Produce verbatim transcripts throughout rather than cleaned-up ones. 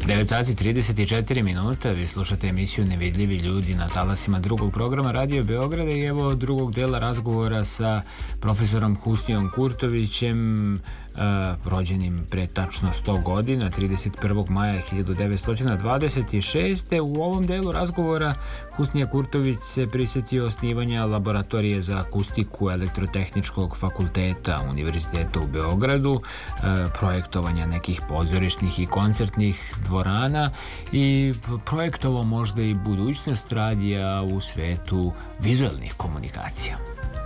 devet sati trideset četiri minuta, vi slušate emisiju Nevidljivi ljudi na talasima drugog programa Radio Beograda i evo drugog dela razgovora sa profesorom Husnijom Kurtovićem, Uh, rođenim pre tačno sto godina, trideset prvog maja hiljadu devetsto dvadeset šeste. U ovom delu razgovora Husnija Kurtović se prisjetio osnivanja laboratorije za akustiku Elektrotehničkog fakulteta Univerziteta u Beogradu, uh, projektovanja nekih pozorišnih i koncertnih dvorana i projektovao možda i budućnost radija u svetu vizualnih komunikacija.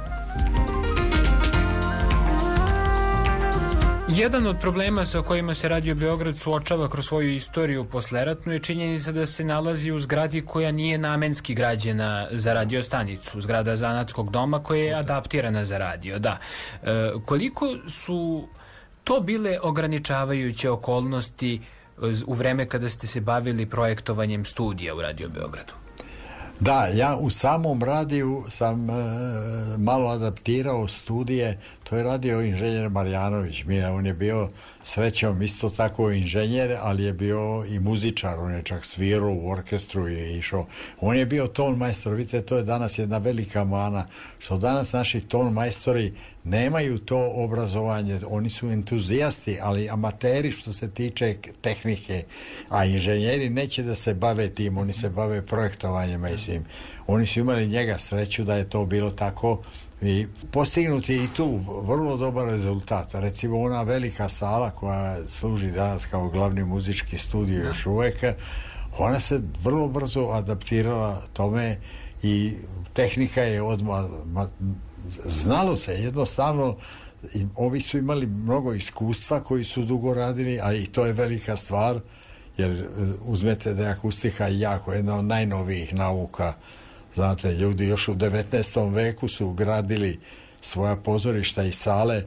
Jedan od problema sa kojima se Radio Beograd suočava kroz svoju istoriju posleratnu je činjenica da se nalazi u zgradi koja nije namenski građena za radio stanicu, zgrada zanatskog doma koja je adaptirana za radio. Da. E, koliko su to bile ograničavajuće okolnosti u vreme kada ste se bavili projektovanjem studija u Radio Beogradu? Da, ja u samom radiju sam e, malo adaptirao studije, to je radio inženjer Marjanović, mi, on je bio srećom isto tako inženjer, ali je bio i muzičar, on je čak svirao u orkestru i išao. On je bio ton majstor, vidite, to je danas jedna velika mana, što danas naši ton majstori nemaju to obrazovanje, oni su entuzijasti, ali amateri što se tiče tehnike, a inženjeri neće da se bave tim, oni se bave projektovanjima i svim. Oni su imali njega sreću da je to bilo tako i postignut je i tu vrlo dobar rezultat. Recimo ona velika sala koja služi danas kao glavni muzički studio još uvek, ona se vrlo brzo adaptirala tome i tehnika je odmah, znalo se jednostavno, i ovi su imali mnogo iskustva koji su dugo radili, a i to je velika stvar, jer uzmete da je akustika jako jedna od najnovijih nauka. Znate, ljudi još u devetnaestom veku su gradili svoja pozorišta i sale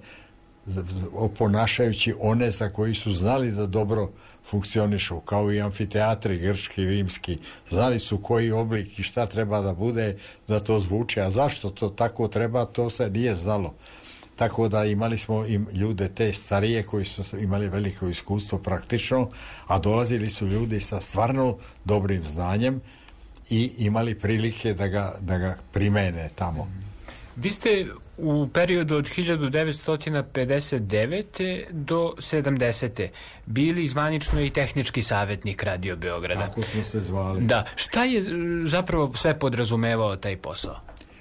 oponašajući one za koji su znali da dobro funkcionišu, kao i amfiteatri grčki, rimski. Znali su koji oblik i šta treba da bude da to zvuči, a zašto to tako treba, to se nije znalo. Tako da imali smo i ljude te starije koji su imali veliko iskustvo praktično, a dolazili su ljudi sa stvarno dobrim znanjem i imali prilike da ga, da ga primene tamo. Vi ste u periodu od hiljadu devetsto pedeset devete do sedamdesete bili zvanično i tehnički savjetnik Radio Beograda. Tako smo se zvali. Da. Šta je zapravo sve podrazumevao taj posao?